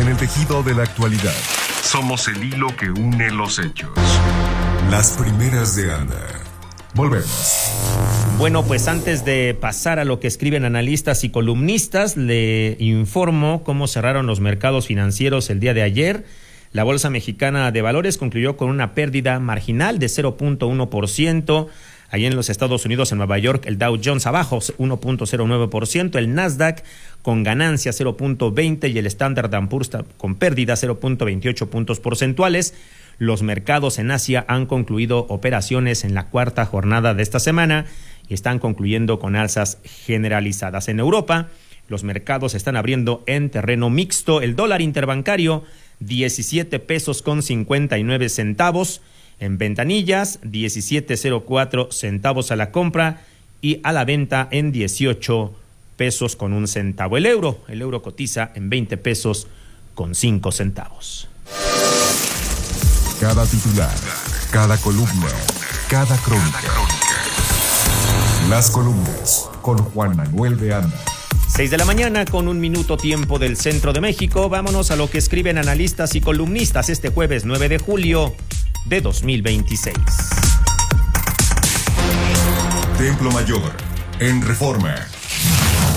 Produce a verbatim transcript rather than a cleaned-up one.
en el tejido de la actualidad. Somos el hilo que une los hechos. Las primeras de Anda. Volvemos. Bueno, pues antes de pasar a lo que escriben analistas y columnistas, le informo cómo cerraron los mercados financieros el día de ayer. La Bolsa Mexicana de Valores concluyó con una pérdida marginal de cero punto uno por ciento. Allí en los Estados Unidos, en Nueva York, el Dow Jones abajo uno punto cero nueve por ciento, el Nasdaq con ganancia cero punto veinte y el Standard and Poor's con pérdida cero punto veintiocho puntos porcentuales. Los mercados en Asia han concluido operaciones en la cuarta jornada de esta semana y están concluyendo con alzas generalizadas. En Europa, los mercados están abriendo en terreno mixto. El dólar interbancario, diecisiete pesos con cincuenta y nueve centavos. En ventanillas, diecisiete cero cuatro centavos a la compra y a la venta en dieciocho pesos con un centavo. El euro, el euro cotiza en veinte pesos con cinco centavos. Cada titular, cada columna, cada crónica. Las columnas con Juan Manuel de Anda. Seis de la mañana con un minuto tiempo del centro de México. Vámonos a lo que escriben analistas y columnistas este jueves nueve de julio de dos mil veintiséis. Templo Mayor, en Reforma.